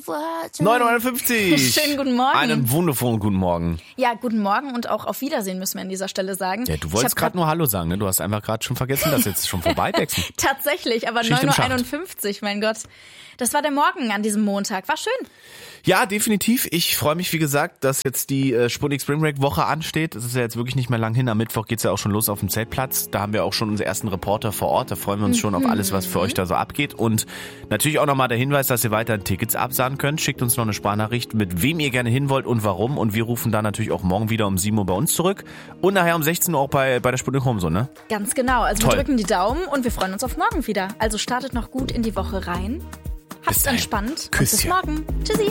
9:51 Uhr. Schönen guten Morgen. Einen wundervollen guten Morgen. Ja, guten Morgen und auch auf Wiedersehen müssen wir an dieser Stelle sagen. Ja, du wolltest gerade nur Hallo sagen, ne? Du hast einfach gerade schon vergessen, dass jetzt schon vorbei wechseln. Tatsächlich, aber 9:51 Uhr, mein Gott. Das war der Morgen an diesem Montag. War schön. Ja, definitiv. Ich freue mich, wie gesagt, dass jetzt die Sputnik Spring Break Woche ansteht. Es ist ja jetzt wirklich nicht mehr lang hin. Am Mittwoch geht's ja auch schon los auf dem Zeltplatz. Da haben wir auch schon unsere ersten Reporter vor Ort. Da freuen wir uns schon auf alles, was für euch da so abgeht. Und natürlich auch nochmal der Hinweis, dass ihr weiterhin Tickets absahen könnt. Schickt uns noch eine Sprachnachricht, mit wem ihr gerne hin wollt und warum. Und wir rufen dann natürlich auch morgen wieder um 7 Uhr bei uns zurück. Und nachher um 16 Uhr auch bei der Sputnik Home, so, ne? Ganz genau. Also Toll. wir drücken die Daumen und wir freuen uns auf morgen wieder. Also startet noch gut in die Woche rein. Habt's entspannt. Und bis morgen. Tschüssi.